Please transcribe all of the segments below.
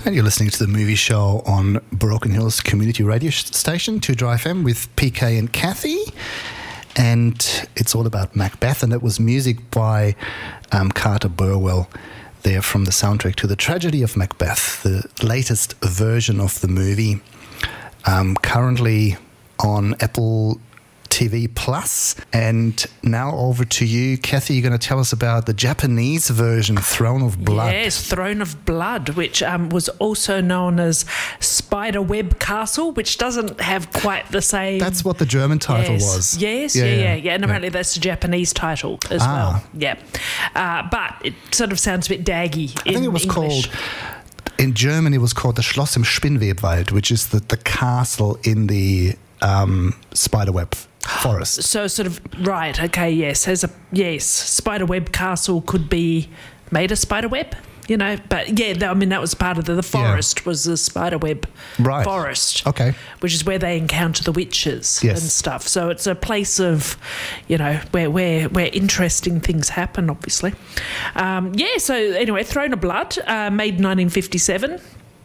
And you're listening to the movie show on Broken Hills Community Radio Station, 2Dry FM, with PK and Kathy. And it's all about Macbeth, and it was music by Carter Burwell there from the soundtrack to The Tragedy of Macbeth, the latest version of the movie, currently on Apple TV Plus. And now over to you, Kathy. You're going to tell us about the Japanese version, Throne of Blood. Yes, Throne of Blood, which was also known as Spiderweb Castle, which doesn't have quite the same... That's what the German title was. Yes, yeah. And apparently that's the Japanese title as well. Yeah. But it sort of sounds a bit daggy in I think it was English. called... In German, it was called the Schloss im Spinnwebwald, which is the castle in the spiderweb forest. So sort of, right, okay, yes. Spiderweb Castle could be made of spiderweb, you know, but that was part of the forest was the spiderweb forest. Okay. Which is where they encounter the witches and stuff. So it's a place of, you know, where interesting things happen, obviously. So anyway, Throne of Blood, made in 1957.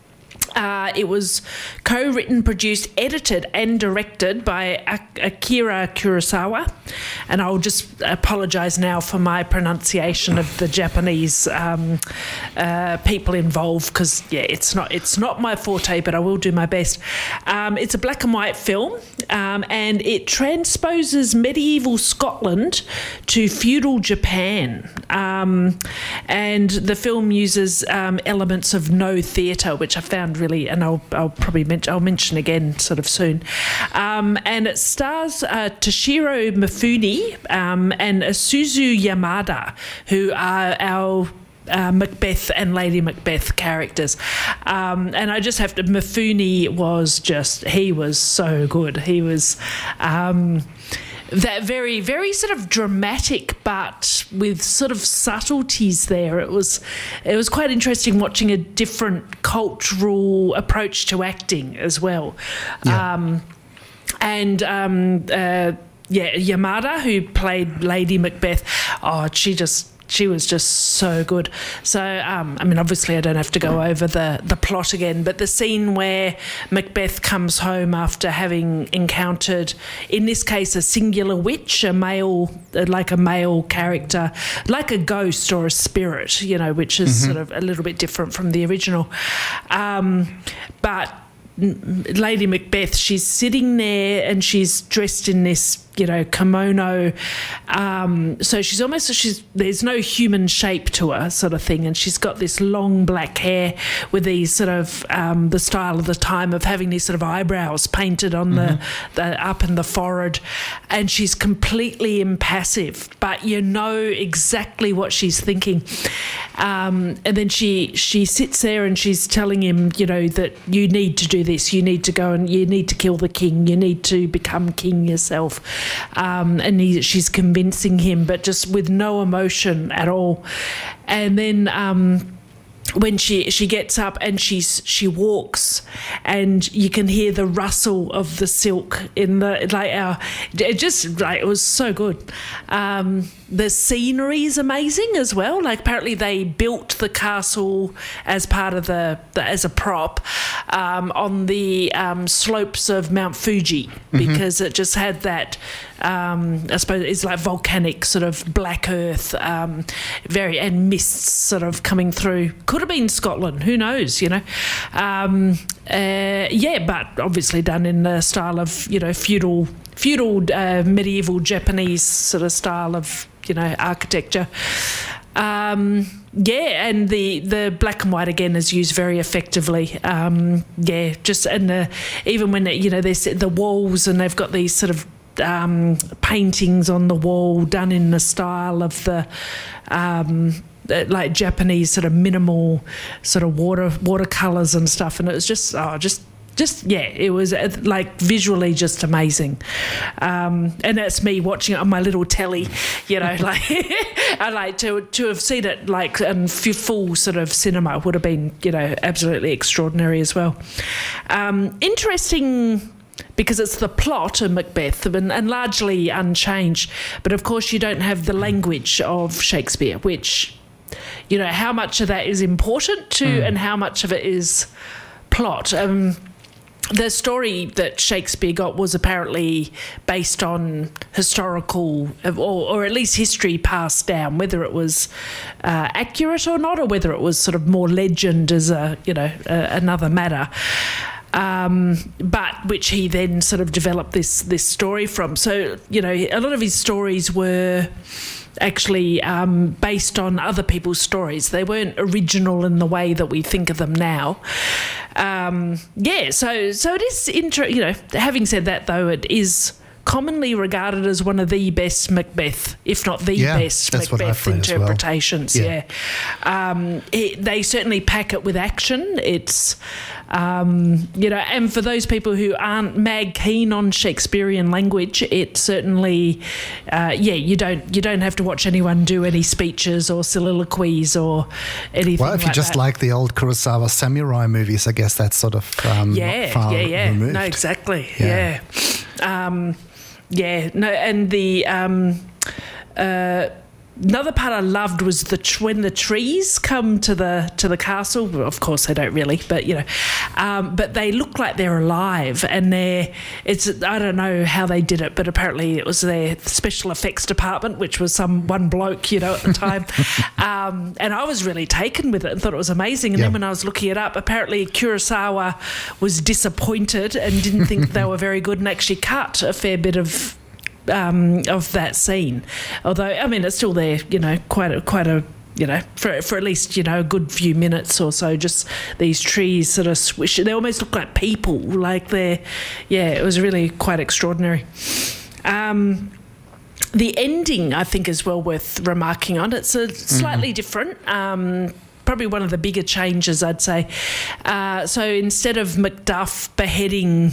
It was co-written, produced, edited and directed by Akira Kurosawa, and I'll just apologise now for my pronunciation of the Japanese people involved, because it's not my forte, but I will do my best. It's a black and white film, and it transposes medieval Scotland to feudal Japan, and the film uses elements of no theatre, which I found really, and I'll mention again sort of soon. And it stars Toshiro Mifune and Isuzu Yamada, who are our Macbeth and Lady Macbeth characters. And I just have to... Mifune he was so good. He was... that very, very sort of dramatic, but with sort of subtleties there. It was quite interesting watching a different cultural approach to acting as well. Yeah. Yamada, who played Lady Macbeth, she was just so good. So, obviously I don't have to go over the plot again, but the scene where Macbeth comes home after having encountered, in this case, a singular witch, a male character, like a ghost or a spirit, you know, which is sort of a little bit different from the original. But Lady Macbeth, she's sitting there and she's dressed in this, you know, kimono. So there's no human shape to her, sort of thing. And she's got this long black hair with these sort of the style of the time of having these sort of eyebrows painted on the up in the forehead. And she's completely impassive, but you know exactly what she's thinking. And then she sits there and she's telling him, you know, that you need to do this, you need to go and you need to kill the king, you need to become king yourself. And she's convincing him, but just with no emotion at all. And then when she gets up and she walks, and you can hear the rustle of the silk in the it was so good. The scenery is amazing as well. Like, apparently they built the castle as part of as a prop on the slopes of Mount Fuji, because it just had that I suppose it's like volcanic sort of black earth, and mists sort of coming through. Could have been Scotland, who knows, you know. But obviously done in the style of, you know, feudal medieval Japanese sort of style of, you know, architecture. And the black and white again is used very effectively. Even when there's the walls and they've got these sort of paintings on the wall done in the style of the like Japanese sort of minimal sort of watercolors and stuff, and it was just it was like visually just amazing. And that's me watching it on my little telly, you know, like I like to have seen it like in full sort of cinema would have been, you know, absolutely extraordinary as well. Interesting, because it's the plot of Macbeth and largely unchanged, but of course you don't have the language of Shakespeare, which, how much of that is important to and how much of it is plot. The story that Shakespeare got was apparently based on historical, or at least history passed down, whether it was accurate or not, or whether it was sort of more legend as another matter. But which he then sort of developed this story from. So, a lot of his stories were actually based on other people's stories. They weren't original in the way that we think of them now. So it is interesting. Having said that, though, it is commonly regarded as one of the best Macbeth, if not the best Macbeth interpretations. Well. They certainly pack it with action. It's and for those people who aren't mad keen on Shakespearean language, it certainly you don't have to watch anyone do any speeches or soliloquies or anything. Well, if you just like the old Kurosawa samurai movies, I guess that's sort of far removed. No, exactly. Yeah. And the another part I loved was when the trees come to the castle. Well, of course they don't really, but but they look like they're alive, and I don't know how they did it, but apparently it was their special effects department, which was one bloke, at the time. And I was really taken with it and thought it was amazing. And then when I was looking it up, apparently Kurosawa was disappointed and didn't think they were very good, and actually cut a fair bit of that scene. Although, it's still there, quite a for at least, a good few minutes or so, just these trees sort of swish. They almost look like people, like it was really quite extraordinary. The ending, I think, is well worth remarking on. It's a slightly different, probably one of the bigger changes, I'd say. So instead of Macduff beheading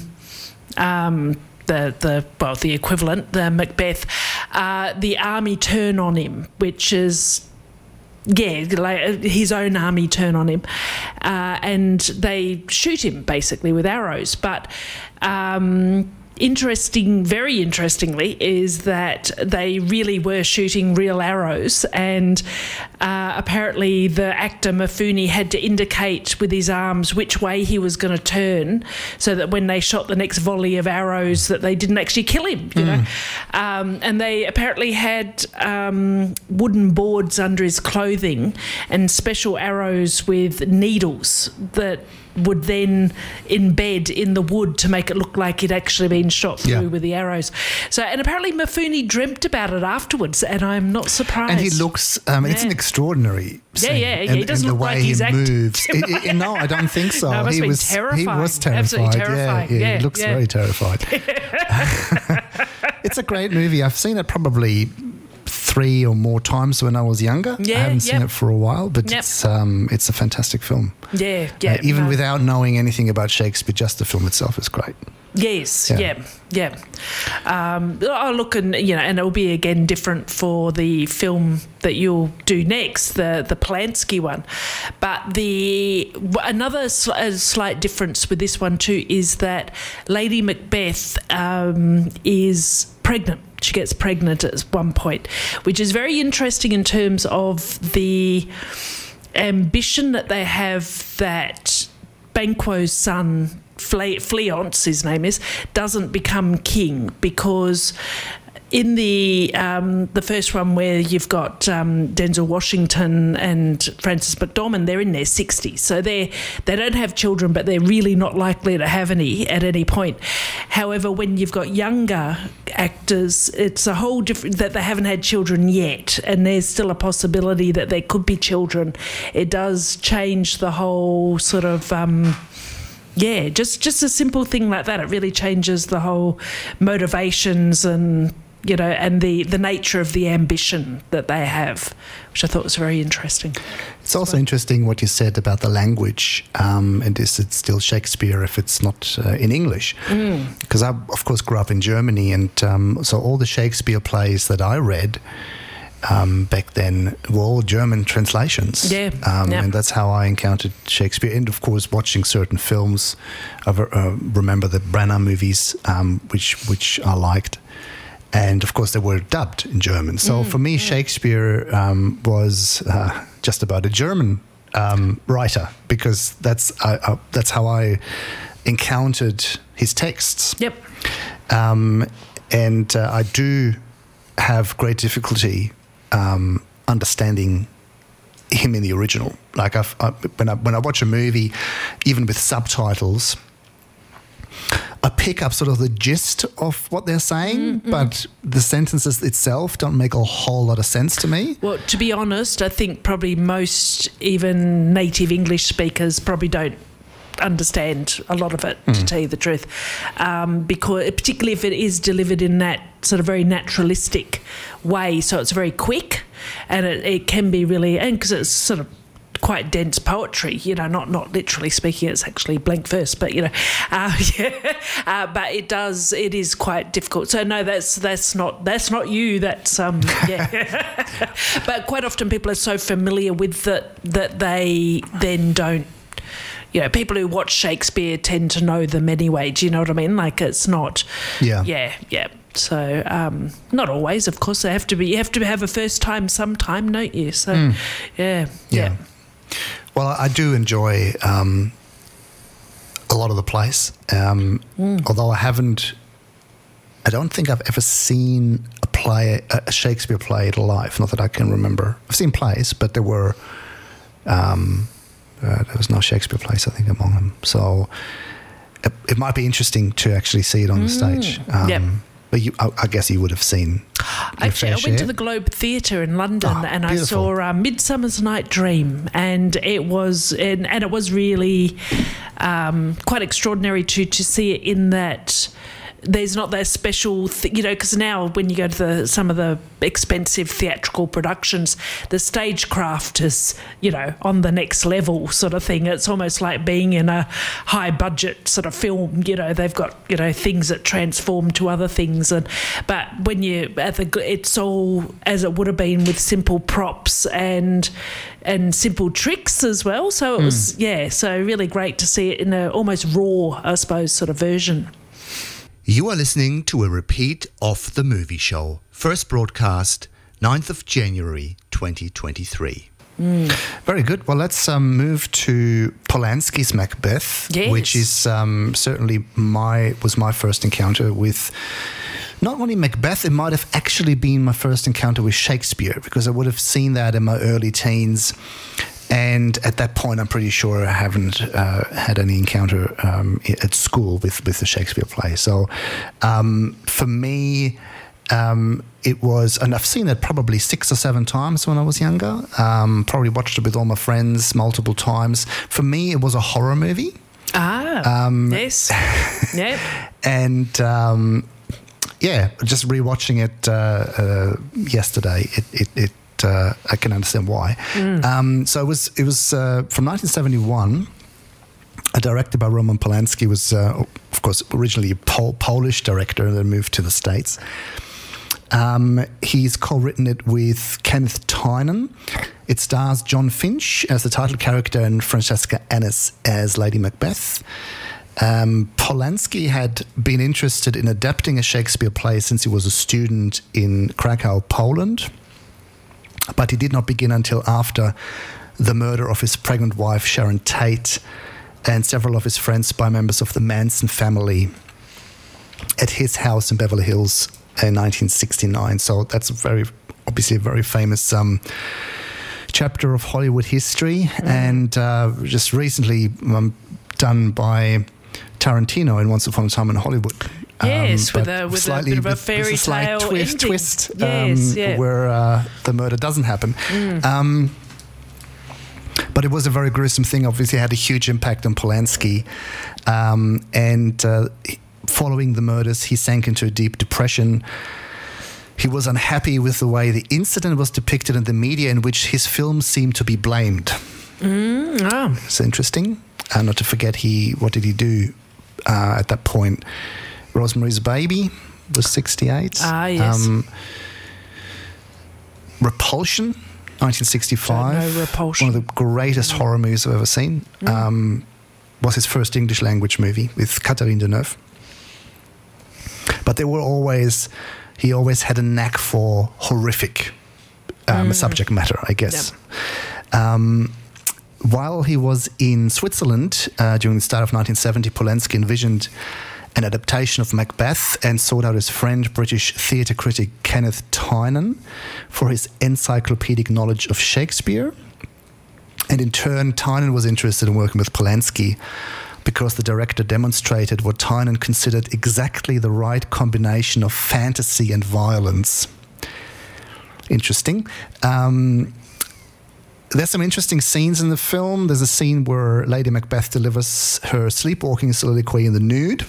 the equivalent, the Macbeth, the army turn on him, which is like his own army turn on him, and they shoot him basically with arrows. But very interestingly, is that they really were shooting real arrows, and apparently the actor Mifune had to indicate with his arms which way he was going to turn, so that when they shot the next volley of arrows, that they didn't actually kill him. And they apparently had wooden boards under his clothing and special arrows with needles that would then embed in the wood to make it look like it'd actually been shot through with the arrows. So, and apparently Mifune dreamt about it afterwards, and I'm not surprised. And he looks, it's an extraordinary scene. He doesn't look like he's moves. No, I don't think so. No, it must have been terrifying. He was terrified. Absolutely terrifying. He looks very terrified. It's a great movie. I've seen it probably 3 or more times when I was younger. I haven't seen it for a while, but it's a fantastic film. Even without knowing anything about Shakespeare, just the film itself is great. Yes, I'll look and it'll be again different for the film that you'll do next, the Polanski one. But another slight difference with this one too is that Lady Macbeth is pregnant. She gets pregnant at one point, which is very interesting in terms of the ambition that they have that Banquo's son, Fleance, his name is, doesn't become king, because in the first one where you've got Denzel Washington and Frances McDormand, they're in their 60s, so they don't have children, but they're really not likely to have any at any point. However, when you've got younger actors, it's a whole different, that they haven't had children yet, and there's still a possibility that there could be children. It does change the whole sort of just a simple thing like that. It really changes the whole motivations and and the nature of the ambition that they have, which I thought was very interesting. It's also interesting what you said about the language, and is it still Shakespeare if it's not in English? Because I, of course, grew up in Germany, and so all the Shakespeare plays that I read back then were all German translations. And that's how I encountered Shakespeare. And, of course, watching certain films. I remember the Branagh movies, which I liked. And, of course, they were dubbed in German. So, for me, Shakespeare was just about a German writer, because that's how I encountered his texts. Yep. And I do have great difficulty understanding him in the original. Like when I watch a movie, even with subtitles, I pick up sort of the gist of what they're saying, but the sentences itself don't make a whole lot of sense to me. Well, to be honest, I think probably most even native English speakers probably don't understand a lot of it, to tell you the truth, because particularly if it is delivered in that sort of very naturalistic way, so it's very quick, and it can be really, and because it's sort of quite dense poetry, you know, not literally speaking, it's actually blank verse, but you know, but it is quite difficult. So no, that's not you. That's yeah. But quite often people are so familiar with it that they then don't. You know, people who watch Shakespeare tend to know them anyway. Do you know what I mean? Like, it's not. Yeah. So, not always, of course. You have to have a first time sometime, don't you? So, yeah. Well, I do enjoy a lot of the plays, although I don't think I've ever seen a Shakespeare play live, not that I can remember. I've seen plays, but there was no Shakespeare plays, I think, among them. So it might be interesting to actually see it on the stage. But I guess you would have seen. Actually, I went to the Globe Theatre in London, and beautiful. I saw Midsummer's Night Dream, and it was really quite extraordinary to see it in that. There's not that special, you know, because now when you go to some of the expensive theatrical productions, the stagecraft is, you know, on the next level sort of thing. It's almost like being in a high budget sort of film. You know, they've got, you know, things that transform to other things, but when it's all as it would have been with simple props and simple tricks as well. So it was so really great to see it in a almost raw, I suppose, sort of version. You are listening to a repeat of The Movie Show, first broadcast 9th of January 2023. Very good. Well, let's move to Polanski's Macbeth, which is certainly was my first encounter with not only Macbeth, it might have actually been my first encounter with Shakespeare, because I would have seen that in my early teens. And at that point, I'm pretty sure I haven't had any encounter at school with the Shakespeare play. So for me, it was, and I've seen it probably 6 or 7 times when I was younger. Probably watched it with all my friends multiple times. For me, it was a horror movie. Yes. Yep. And just rewatching it yesterday, I can understand why. So it was from 1971. Directed by Roman Polanski, was of course originally a Polish director and then moved to the States. He's co-written it with Kenneth Tynan. It stars John Finch as the title character and Francesca Annis as Lady Macbeth. Polanski had been interested in adapting a Shakespeare play since he was a student in Krakow, Poland. But he did not begin until after the murder of his pregnant wife, Sharon Tate, and several of his friends by members of the Manson family at his house in Beverly Hills in 1969. So that's obviously a very famous chapter of Hollywood history, and just recently done by Tarantino in Once Upon a Time in Hollywood. Yes, with a bit of a fairy tale twist, where the murder doesn't happen. But it was a very gruesome thing. Obviously, it had a huge impact on Polanski. And following the murders, he sank into a deep depression. He was unhappy with the way the incident was depicted in the media, in which his film seemed to be blamed. It's interesting. Not to forget, what did he do at that point? Rosemary's Baby was 68. Yes. Repulsion, 1965. Repulsion. One of the greatest horror movies I've ever seen. Was his first English language movie with Catherine Deneuve. But he always had a knack for horrific subject matter, I guess. While he was in Switzerland during the start of 1970, Polanski envisioned an adaptation of Macbeth and sought out his friend, British theatre critic Kenneth Tynan, for his encyclopedic knowledge of Shakespeare. And in turn, Tynan was interested in working with Polanski because the director demonstrated what Tynan considered exactly the right combination of fantasy and violence. Interesting. There's some interesting scenes in the film. There's a scene where Lady Macbeth delivers her sleepwalking soliloquy in the nude.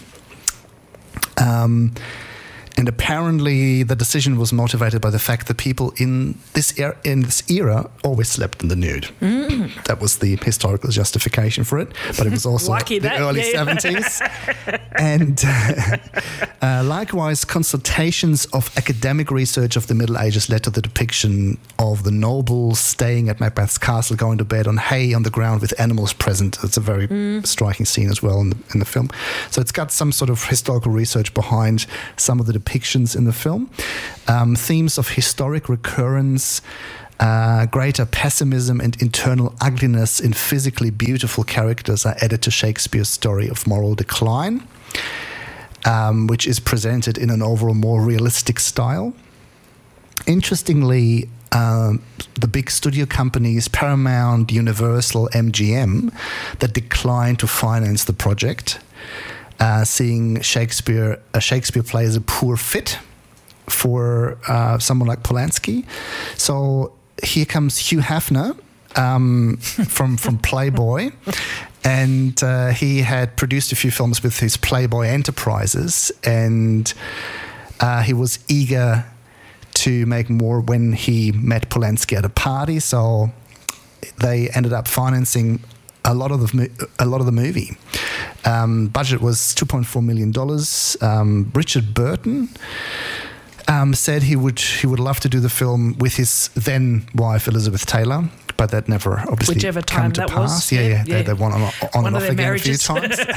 And apparently the decision was motivated by the fact that people in this era always slept in the nude. That was the historical justification for it, but it was also the early 70s. And likewise, consultations of academic research of the Middle Ages led to the depiction of the nobles staying at Macbeth's castle, going to bed on hay on the ground with animals present. It's a very striking scene as well in the film. So it's got some sort of historical research behind some of the depictions in the film. Themes of historic recurrence, greater pessimism and internal ugliness in physically beautiful characters are added to Shakespeare's story of moral decline, which is presented in an overall more realistic style. Interestingly, the big studio companies, Paramount, Universal, MGM, that declined to finance the project, seeing a Shakespeare play as a poor fit for someone like Polanski. So here comes Hugh Hefner from Playboy, and he had produced a few films with his Playboy Enterprises, and he was eager to make more when he met Polanski at a party. So they ended up financing a lot of the movie. Budget was $2.4 million. Richard Burton said he would love to do the film with his then wife Elizabeth Taylor, but that never obviously whichever time come to that pass. was. Yeah. They went on and off again marriages. a few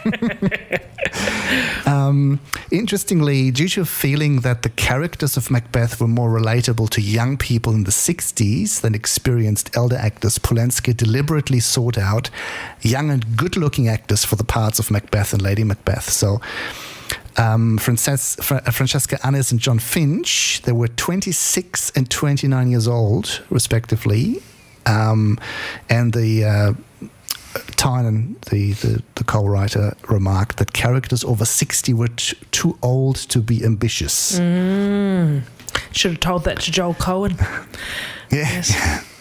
times. Interestingly, due to a feeling that the characters of Macbeth were more relatable to young people in the 60s than experienced elder actors, Polanski deliberately sought out young and good-looking actors for the parts of Macbeth and Lady Macbeth. So Francesca Annis and John Finch, they were 26 and 29 years old, respectively. And the Tynan, the co-writer, remarked that characters over 60 were too old to be ambitious. Should have told that to Joel Cohen. Yes.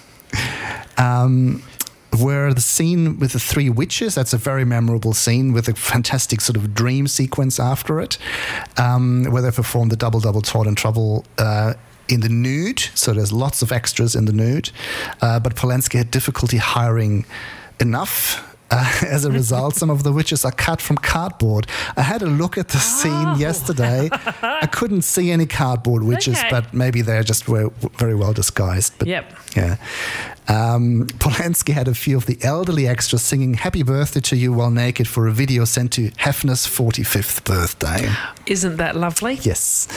Where the scene with the three witches, that's a very memorable scene with a fantastic sort of dream sequence after it, where they perform the Double Double Toil and Trouble in the nude. So there's lots of extras in the nude, but Polanski had difficulty hiring enough. As a result, some of the witches are cut from cardboard. I had a look at the scene yesterday. I couldn't see any cardboard witches, but maybe they're just very well disguised. But, yep. Yeah. Polanski had a few of the elderly extras singing "Happy Birthday to You" while naked for a video sent to Hefner's 45th birthday. Isn't that lovely? Yes.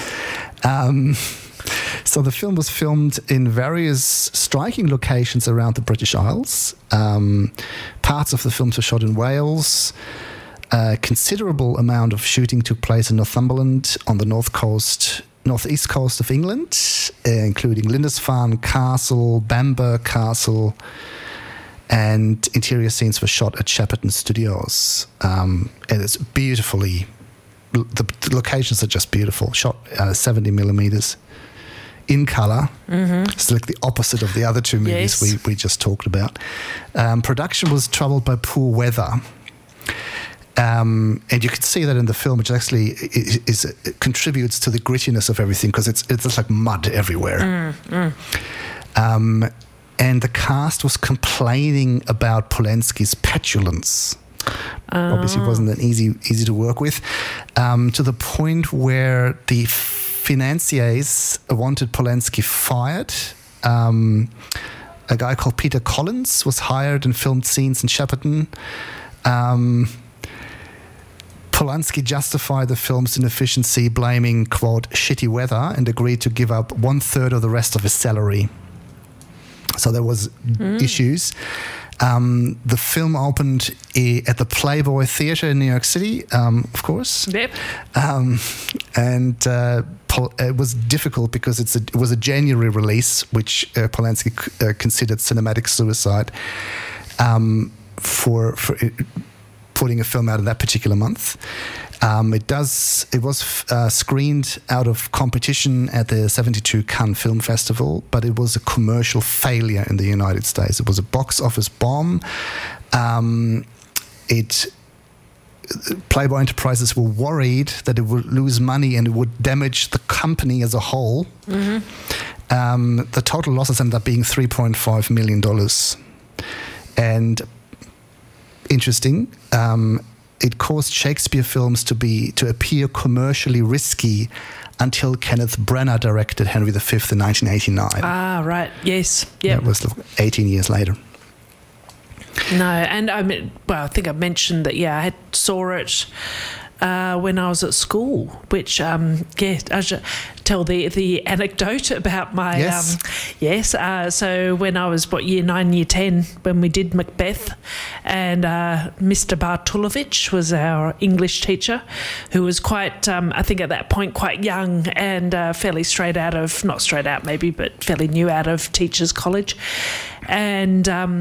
So the film was filmed in various striking locations around the British Isles. Parts of the films were shot in Wales. A considerable amount of shooting took place in Northumberland on the northeast coast of England, including Lindisfarne Castle, Bamburgh Castle, and interior scenes were shot at Shepperton Studios. And it's beautifully, the locations are just beautiful, shot 70 millimeters. In colour. It's like the opposite of the other two movies we just talked about. Production was troubled by poor weather. And you can see that in the film, which actually it contributes to the grittiness of everything, because it's just like mud everywhere. And the cast was complaining about Polanski's petulance. Obviously, it wasn't that easy to work with, to the point where the financiers wanted Polanski fired. A guy called Peter Collins was hired and filmed scenes in Shepperton. Polanski justified the film's inefficiency, blaming, quote, shitty weather, and agreed to give up 1/3 of the rest of his salary. So there was issues. The film opened at the Playboy Theatre in New York City, of course. Yep. And it was difficult because it was a January release, which Polanski considered cinematic suicide for putting a film out in that particular month. It was screened out of competition at the 72 Cannes Film Festival, but it was a commercial failure in the United States. It was a box office bomb. Playboy Enterprises were worried that it would lose money and it would damage the company as a whole. The total losses ended up being $3.5 million. And interesting, it caused Shakespeare films to appear commercially risky until Kenneth Branagh directed Henry V in 1989. Ah, right. Yes. Yeah. That was 18 years later. No, and I think I mentioned that. Yeah, I saw it when I was at school, which I should tell the anecdote about my so when I was year 9, year 10, when we did Macbeth, and Mr. Bartulovich was our English teacher, who was quite I think at that point quite young and fairly not straight out maybe, but fairly new out of teachers college, and